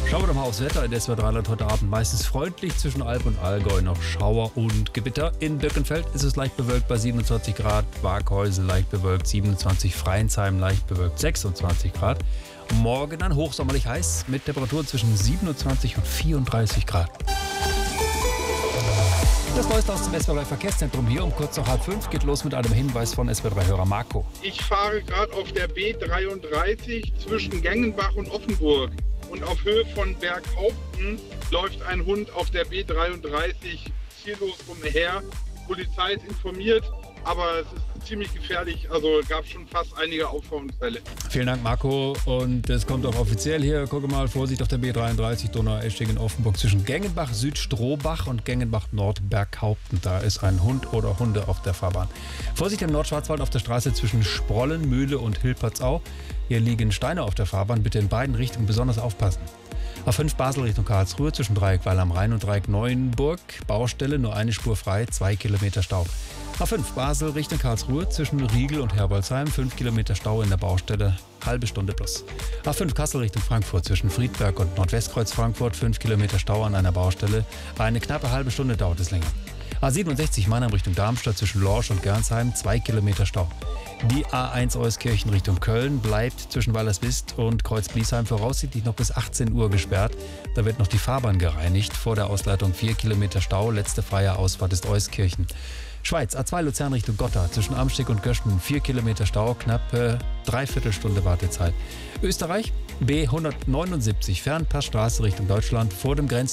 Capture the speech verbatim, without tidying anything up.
Schauen wir doch mal aufs Wetter in S W R drei Land heute Abend. Meistens freundlich, zwischen Alb und Allgäu noch Schauer und Gewitter. In Birkenfeld ist es leicht bewölkt bei siebenundzwanzig Grad, Waghäusel leicht bewölkt siebenundzwanzig, Freinsheim leicht bewölkt sechsundzwanzig Grad. Morgen dann hochsommerlich heiß mit Temperaturen zwischen siebenundzwanzig und vierunddreißig Grad. Das Neueste aus dem S W R drei Verkehrszentrum hier um kurz nach halb fünf geht los mit einem Hinweis von S W R drei-Hörer Marco. Ich fahre gerade auf der B dreiunddreißig zwischen Gengenbach und Offenburg. Und auf Höhe von Berghaupten läuft ein Hund auf der B dreiunddreißig ziellos umher. Die Polizei ist informiert, aber es ist ziemlich gefährlich. Also gab schon fast einige Auffahrunfälle. Vielen Dank, Marco. Und es kommt auch offiziell hier. Gucke mal, Vorsicht auf der B dreiunddreißig Donaueschingen-Offenburg zwischen Gengenbach Süd-Strohbach und Gengenbach Nord-Berghaupten. Da ist ein Hund oder Hunde auf der Fahrbahn. Vorsicht im Nordschwarzwald auf der Straße zwischen Sprollen, Mühle und Hilpertsau. Hier liegen Steine auf der Fahrbahn. Bitte in beiden Richtungen besonders aufpassen. A fünf Basel Richtung Karlsruhe zwischen Dreieck Weil am Rhein und Dreieck Neuenburg. Baustelle, nur eine Spur frei, zwei Kilometer Stau. A fünf Basel Richtung Karlsruhe zwischen Riegel und Herbolzheim, fünf Kilometer Stau in der Baustelle, halbe Stunde plus. A fünf Kassel Richtung Frankfurt zwischen Friedberg und Nordwestkreuz Frankfurt, fünf Kilometer Stau an einer Baustelle, eine knappe halbe Stunde dauert es länger. A siebenundsechzig Mannheim Richtung Darmstadt zwischen Lorsch und Gernsheim, zwei Kilometer Stau. Die A eins Euskirchen Richtung Köln bleibt zwischen Wallerswist und Kreuz-Bliesheim voraussichtlich noch bis achtzehn Uhr gesperrt. Da wird noch die Fahrbahn gereinigt. Vor der Ausleitung vier Kilometer Stau. Letzte freie Ausfahrt ist Euskirchen. Schweiz, A zwei Luzern Richtung Gotha zwischen Amsteg und Göschden, vier Kilometer Stau, knappe Dreiviertelstunde Wartezeit. Österreich, B hundertneunundsiebzig Fernpassstraße Richtung Deutschland vor dem Grenz